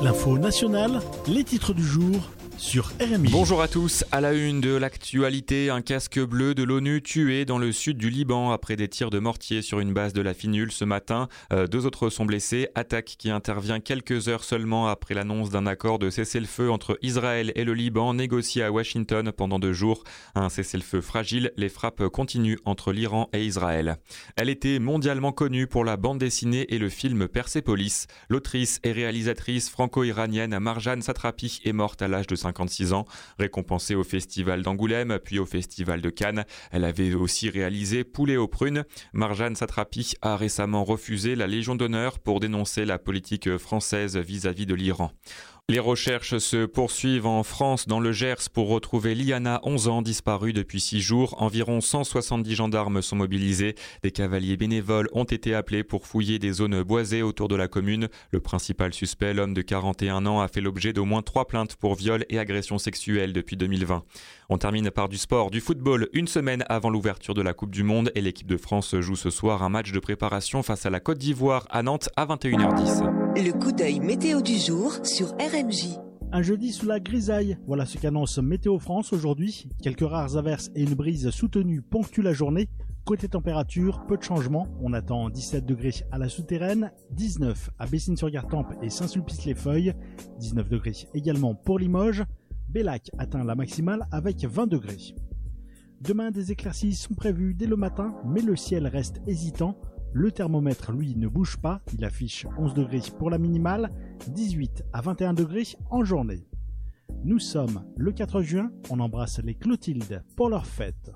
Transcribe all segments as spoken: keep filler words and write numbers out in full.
L'info nationale, les titres du jour sur R M I. Bonjour à tous. À la une de l'actualité, un casque bleu de l'ONU tué dans le sud du Liban après des tirs de mortier sur une base de la Finul ce matin. Euh, deux autres sont blessés. Attaque qui intervient quelques heures seulement après l'annonce d'un accord de cessez-le-feu entre Israël et le Liban négocié à Washington pendant deux jours. Un cessez-le-feu fragile, les frappes continuent entre l'Iran et Israël. Elle était mondialement connue pour la bande dessinée et le film Persepolis. L'autrice et réalisatrice franco-iranienne Marjane Satrapi est morte à l'âge de cinquante-six ans, récompensée au Festival d'Angoulême puis au Festival de Cannes. Elle avait aussi réalisé Poulet aux prunes. Marjane Satrapi a récemment refusé la Légion d'honneur pour dénoncer la politique française vis-à-vis de l'Iran. Les recherches se poursuivent en France, dans le Gers, pour retrouver Liana, onze ans, disparue depuis six jours. Environ cent soixante-dix gendarmes sont mobilisés. Des cavaliers bénévoles ont été appelés pour fouiller des zones boisées autour de la commune. Le principal suspect, l'homme de quarante et un ans, a fait l'objet d'au moins trois plaintes pour viol et agression sexuelle depuis deux mille vingt. On termine par du sport, du football. Une semaine avant l'ouverture de la Coupe du Monde, et l'équipe de France joue ce soir un match de préparation face à la Côte d'Ivoire à Nantes à vingt et une heures dix. Le coup d'œil météo du jour sur R M J. Un jeudi sous la grisaille, voilà ce qu'annonce Météo France aujourd'hui. Quelques rares averses et une brise soutenue ponctuent la journée. Côté température, peu de changements. On attend dix-sept degrés à la Souterraine, dix-neuf à Bessines-sur-Gartempe et Saint-Sulpice-les-Feuilles, dix-neuf degrés également pour Limoges. Bellac atteint la maximale avec vingt degrés. Demain, des éclaircies sont prévues dès le matin, mais le ciel reste hésitant. Le thermomètre, lui, ne bouge pas. Il affiche onze degrés pour la minimale, dix-huit à vingt et un degrés en journée. Nous sommes le quatre juin, on embrasse les Clotilde pour leur fête.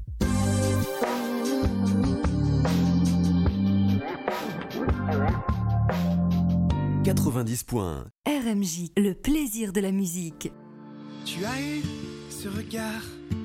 quatre-vingt-dix points. R M J, le plaisir de la musique. Tu as eu ce regard